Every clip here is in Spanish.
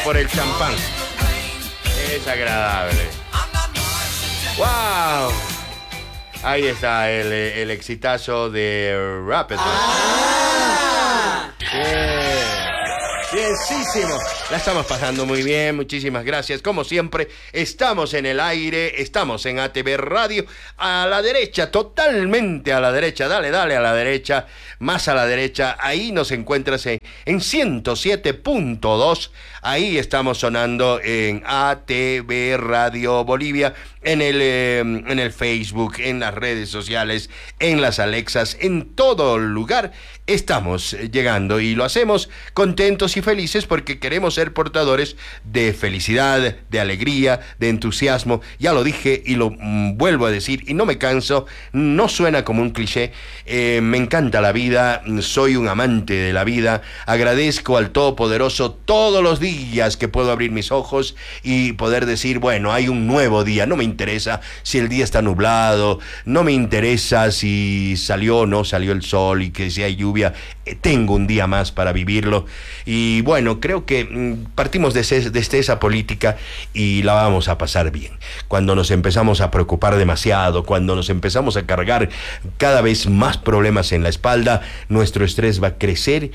por el champán. Es agradable. ¡Wow! Ahí está el exitazo de Rapid. Bienísimo. La estamos pasando muy bien, muchísimas gracias. Como siempre, estamos en el aire, estamos en ATV Radio, a la derecha, totalmente a la derecha, dale a la derecha, más a la derecha, ahí nos encuentras en 107.2, ahí estamos sonando en ATV Radio Bolivia, en el Facebook, en las redes sociales, en las Alexas, en todo lugar estamos llegando y lo hacemos contentos y felices porque queremos ser portadores de felicidad, de alegría, de entusiasmo. Ya lo dije y lo vuelvo a decir y no me canso, no suena como un cliché. Me encanta la vida, soy un amante de la vida, agradezco al Todopoderoso todos los días que puedo abrir mis ojos y poder decir, bueno, hay un nuevo día. No me interesa si el día está nublado, no me interesa si salió o no salió el sol y que si hay lluvia. Tengo un día más para vivirlo y bueno, creo que partimos desde esa política y la vamos a pasar bien. Cuando nos empezamos a preocupar demasiado, cuando nos empezamos a cargar cada vez más problemas en la espalda, nuestro estrés va a crecer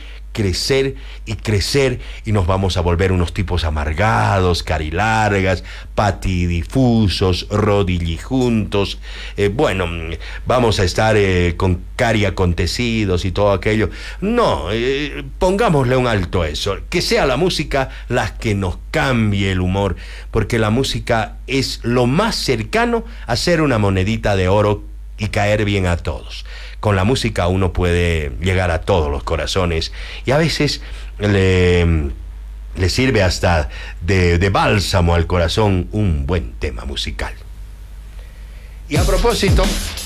y nos vamos a volver unos tipos amargados, carilargas, patidifusos, rodillijuntos. Bueno, vamos a estar con cari acontecidos y todo aquello. No, pongámosle un alto a eso. Que sea la música la que nos cambie el humor, porque la música es lo más cercano a ser una monedita de oro y caer bien a todos. Con la música uno puede llegar a todos los corazones y a veces le sirve hasta de bálsamo al corazón un buen tema musical. Y a propósito